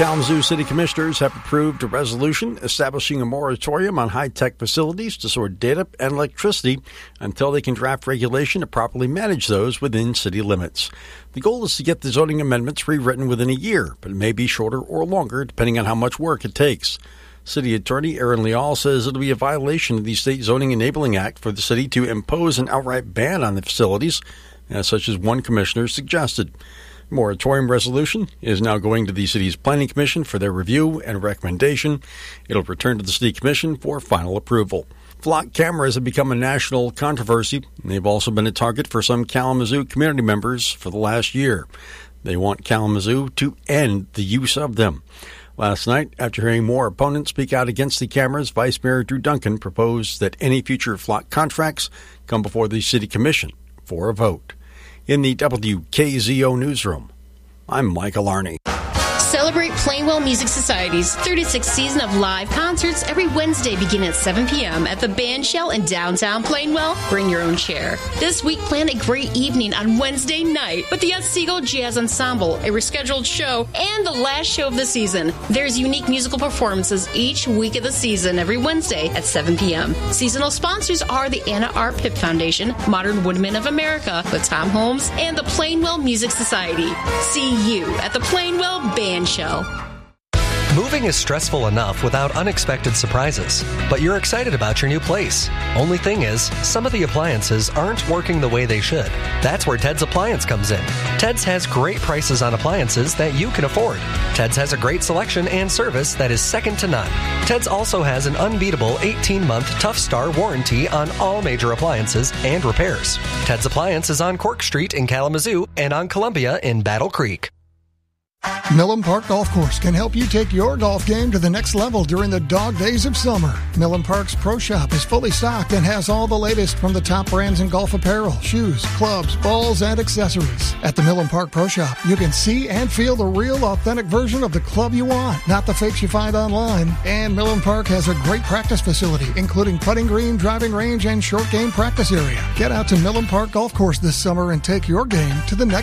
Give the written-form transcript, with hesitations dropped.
Kalamazoo City Commissioners have approved a resolution establishing a moratorium on high-tech facilities to store data and electricity until they can draft regulation to properly manage those within city limits. The goal is to get the zoning amendments rewritten within a year, but it may be shorter or longer depending on how much work it takes. City Attorney Aaron Leal says it'll be a violation of the State Zoning Enabling Act for the city to impose an outright ban on the facilities, such as one commissioner suggested. The moratorium resolution is now going to the city's Planning Commission for their review and recommendation. It'll return to the City Commission for final approval. Flock cameras have become a national controversy. They've also been a target for some Kalamazoo community members for the last year. They want Kalamazoo to end the use of them. Last night, after hearing more opponents speak out against the cameras, Vice Mayor Drew Duncan proposed that any future flock contracts come before the City Commission for a vote. In the WKZO newsroom, I'm Michael Arney. Celebrate Plainwell Music Society's 36th season of live concerts every Wednesday beginning at 7 p.m. at the Band Shell in downtown Plainwell. Bring your own chair. This week, plan a great evening on Wednesday night with the Otsego Jazz Ensemble, a rescheduled show, and the last show of the season. There's unique musical performances each week of the season every Wednesday at 7 p.m. Seasonal sponsors are the Anna R. Pipp Foundation, Modern Woodmen of America, the Tom Holmes, and the Plainwell Music Society. See you at the Plainwell Band Shell. Moving is stressful enough without unexpected surprises, but you're excited about your new place. Only thing is, some of the appliances aren't working the way they should. That's where Ted's Appliance comes in. Ted's has great prices on appliances that you can afford. Ted's has a great selection and service that is second to none. Ted's also has an unbeatable 18-month Tough Star warranty on all major appliances and repairs. Ted's Appliance is on Cork Street in Kalamazoo and on Columbia in Battle Creek. Millen Park Golf Course can help you take your golf game to the next level during the dog days of summer. Millen Park's Pro Shop is fully stocked and has all the latest from the top brands in golf apparel, shoes, clubs, balls, and accessories. At the Millen Park Pro Shop, you can see and feel the real, authentic version of the club you want, not the fakes you find online. And Millen Park has a great practice facility, including putting green, driving range, and short game practice area. Get out to Millen Park Golf Course this summer and take your game to the next